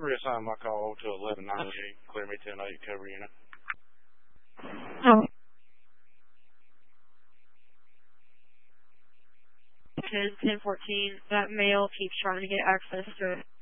reassign my call to 1198. Clear me 10-8, cover unit. Oh. 10-14, that male keeps trying to get access to it.